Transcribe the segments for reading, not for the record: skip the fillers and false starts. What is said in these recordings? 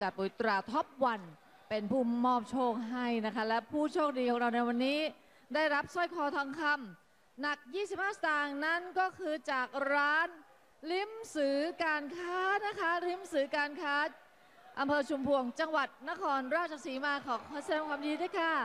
กับปุ๋ยตราท็อปวันเป็นผู้มอบโชคให้นะคะและผู้โชคดีของเราในวันนี้ได้รับสร้อยคอทองคำหนัก25 สตางค์นั้นก็คือจากร้านลิ้มสือการค้านะคะลิ้มสือการค้าอำเภอชุมพวงจังหวัดนครราชสีมาขอแสดงความยินดีด้วยค่ะ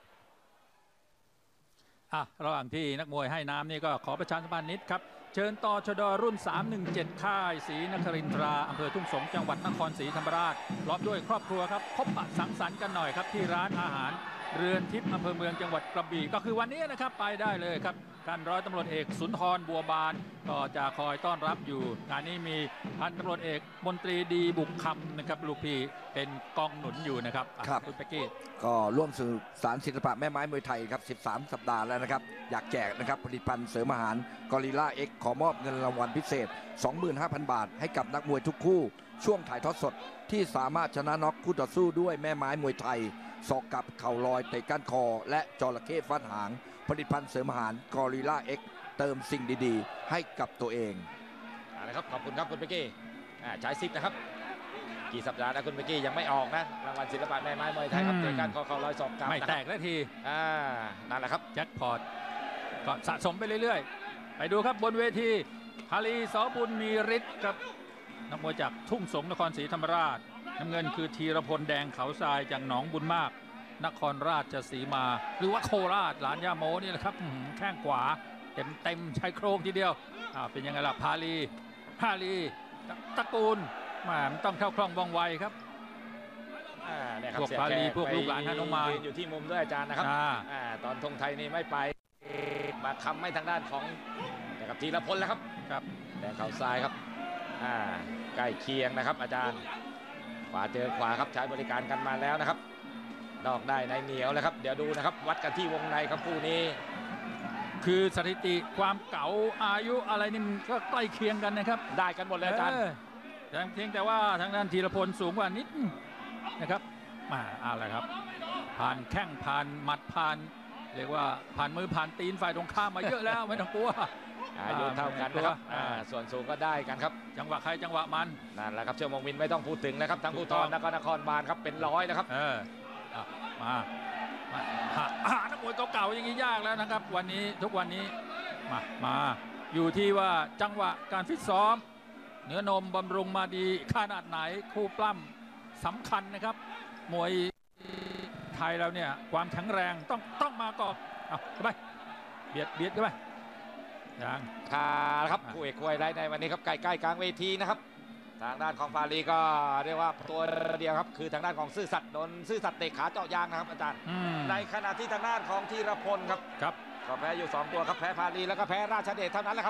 ระหว่างที่นักมวยให้น้ำนี่ก็ขอประชาสัมพันธ์นิดครับเชิญต่อชดรุ่น 317 ค่ายศรีนครินทราอำเภอทุ่งสงจังหวัดนครศรีธรรมราชพร้อมด้วยครอบครัวครับพบปะสังสรรค์กันหน่อยครับที่ร้านอาหารเรือนทิพย์อำเภอเมืองจังหวัดกระบี่ก็คือวันนี้นะครับไปได้เลยครับท่านร้อยตำรวจเอกสุนทรบัวบานก็จะคอยต้อนรับอยู่งานนี้มีพันตำรวจเอกมนตรีดีบุกคำนะครับลูกพี่เป็นกองหนุนอยู่นะครับคุณเป๊กกี้ก็ร่วมสื่อสารศิลปะแม่ไม้มวยไทยครับ13 สัปดาห์แล้วนะครับอยากแจกนะครับผลิตภัณฑ์เสริมอาหารกอริลล่าเอ็กขอมอบเงินรางวัลพิเศษ 25,000 บาทให้กับนักมวยทุกคู่ช่วงถ่ายทอดสดที่สามารถชนะน็อกคู่ต่อสู้ด้วยแม่ไม้มวยไทยศอกกับเข่าลอยเตะก้านคอและจระเข้ฟาดหางผลิตภัณฑ์เสริมอาหารกอริลล่าเอ็กเติมสิ่งดีๆให้กับตัวเองนะครับขอบคุณครับคุณเป๊กกี้ใช้สิทธิ์นะครับกี่สัปดาห์นะคุณเป๊กกี้ยังไม่ออกนะรางวัลศิลปะแม่ไม้มวยไทยครับเตะก้านคอเข่าลอยศอกกับไม่แตกนาทีนั่นแหละครับแจ็คพอตก็สะสมไปเรื่อยๆไปดูครับบนเวทีฮาลีสอบุญมีฤทธิ์ครับนักมวยจากทุ่งสงนครศรีธรรมราชน้ำเงินคือธีรพลแดงเขาทรายจากหนองบุญมากนครราชสีมาหรือว่าโคราชหลานย่าโมนี่แหละครับแข้งขวาเต็มชายโครงทีเดียวเป็นยังไงล่ะฮาลีตระกูลมันต้องเข้าคล่องว่องไวครับพวกฮาลีพวกลูกหลานฮานุมานอยู่ที่มุมด้วยอาจารย์นะครับตอนธงไทยนี่ไม่ไปมาคำไม่ทางด้านของนะครับธีรพลแล้วครับแดงเขาทรายครับใกล้เคียงนะครับอาจารย์ขวาเจอขวาครับใช้บริการกันมาแล้วนะครับนอกได้ในเหนียวแล้วครับเดี๋ยวดูนะครับวัดกันที่วงในครับคู่นี้คือสถิติความเก่าอายุอะไรนี่ก็ใกล้เคียงกันนะครับได้กันหมดเลยอาจารย์เพียงแต่ว่าทางด้านธีรพลสูงกว่านิดนะครับอะไรครับผ่านแข้งผ่านหมัดผ่านเรียกว่าผ่านมือผ่านตีนฝ่ายตรงข้ามมาเยอะแล้วไม่ต้องกลัวอายุเท่ากันนะครับส่วนสูงก็ได้กันครับจังหวะใครจังหวะมันนั่นแหละครับเชื่อมงวินไม่ต้องพูดถึงนะครับทั้งภูธรและก็นครบาลครับเป็นร้อยนะครับมานักมวยเก่าๆอย่างนี้ยากแล้วนะครับวันนี้ทุกวันนี้มาอยู่ที่ว่าจังหวะการฟิตซ้อมเนื้อนมบำรุงมาดีขนาดไหนคู่ปล้ำสำคัญนะครับมวยไทยเราเนี่ยความแข็งแรงต้องมาก่อนเข้าไปเบียดเข้าไปยังครับคู่เอกคู่ไรในวันนี้ครับใกล้ๆกลางเวทีนะครับทางด้านของฟารีก็เรียกว่าตัวเดียวครับคือทางด้านของซื่อสัตย์โดนซื่อสัตย์เตะขาเจาะยางนะครับอาจารย์ในขณะที่ทางด้านของธีรพลครับก็แพ้อยู่2ตัวครับแพ้ฟารีแล้วก็แพ้ราชเดชเท่านั้นแหละครับ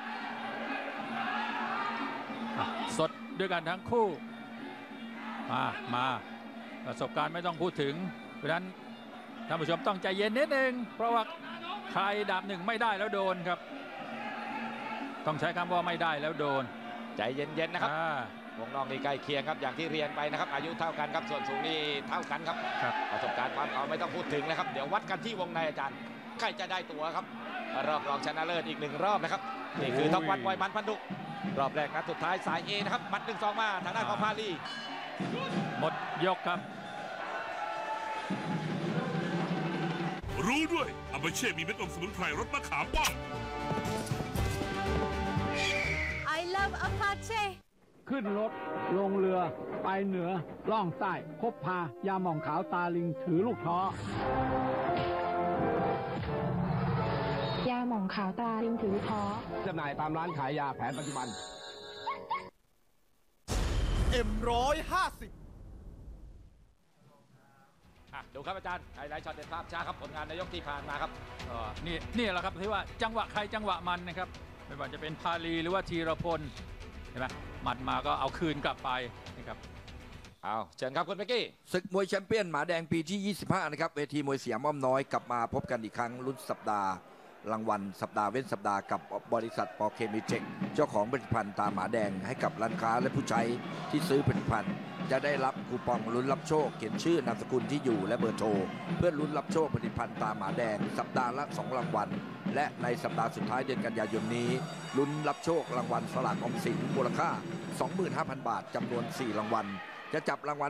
สดด้วยกันทั้งคู่มาประสบการณ์ไม่ต้องพูดถึงเพราะฉะนั้นท่านผู้ชมต้องใจเย็นนิดนึงเพราะว่าใครดาบหนึ่งไม่ได้แล้วโดนครับต้องใช้คำว่าไม่ได้แล้วโดนใจเย็นๆนะครับวงนอกนี่ใกล้เคียงครับอย่างที่เรียนไปนะครับอายุเท่ากันครับส่วนสูงนี่เท่ากันครับประสบการณ์ความเก่าไม่ต้องพูดถึงนะครับเดี๋ยววัดกันที่วงในอาจารย์ใครจะได้ตัวครับรอบรองชนะเลิศอีก1รอบนะครับนี่คือท็อปวันมวยมันพันดุรอบแรกนัดสุดท้ายสาย A นะครับมัด 1-2 มาทางด้านของพาลีหมดยกครับรู้ด้วยอาบาเช่มีเม็ดอมสมุนไพรรสมะขามป้อม I love Apache ขึ้นรถลงเรือไปเหนือล่องใต้พบพายาหม่องขาวตาลิงถือลูกท้อยาหม่องขาวตาลิงถือท้อจำหน่ายตามร้านขายยาแผนปัจจุบัน M150ดูครับอาจารย์ไฮไลท์ช็อตเด็ดภาพช้าครับผลงานในยกที่ผ่านมาครับนี่แหละครับที่ว่าจังหวะใครจังหวะมันนะครับไม่ว่าจะเป็นพาลีหรือว่าธีรพลเห็นไหมหมัดมาก็เอาคืนกลับไปนะครับเชิญครับคุณเป๊กกี้ศึกมวยแชมเปี้ยนหมาแดงปีที่25นะครับเวทีมวยสยามอ้อมน้อยกลับมาพบกันอีกครั้งรุ่นสัปดาห์รางวัลสัปดาห์เว้นสัปดาห์กับบริษัทปอเคมีเทคเจ้าของผลิตภัณฑ์ตาหมาแดงให้กับร้านค้าและผู้ใช้ที่ซื้อผลิตภัณฑ์จะได้รับคูปองลุ้นรับโชคเขียนชื่อนามสกุลที่อยู่และเบอร์โทรเพื่อลุ้นรับโชคผลิตภัณฑ์ตาหมาแดงสัปดาห์ละ2รางวัลและในสัปดาห์สุดท้ายเดือนกันยายนนี้ลุ้นรับโชครางวัลสลากออมสินมูลค่า 25,000 บาทจำนวน4รางวัลจะจับรางวัล